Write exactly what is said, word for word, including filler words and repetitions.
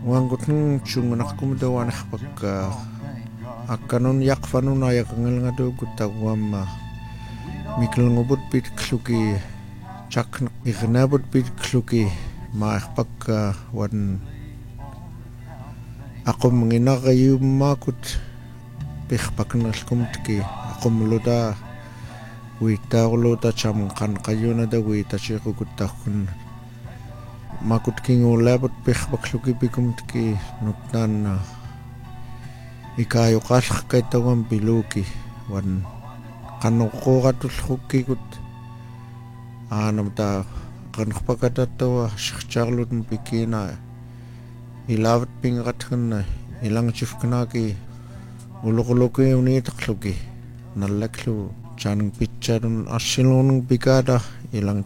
Wangkutng chunganak dawan pagka akanon yakfanun ayakangal nga do gutawam mikil ngubut bit kluki chaknak ignabut bit kluki maakpagka wan ako manginaga makut pihpaknal kumtki ako muluda wita uluda cham kan kayo na da wita chiko gutakun makut king ulabot pihpakluki bikumtki nutnan ikayo kalak kay tawang biluki wan kanuko katulhuki gut anam ta kanakpagkatatawa shakcharlut mpikina ilavat pingatkan ilang chifkanaki ulukuluki unitakluki nalaklu chanang pitcharun asilunong bigada ilang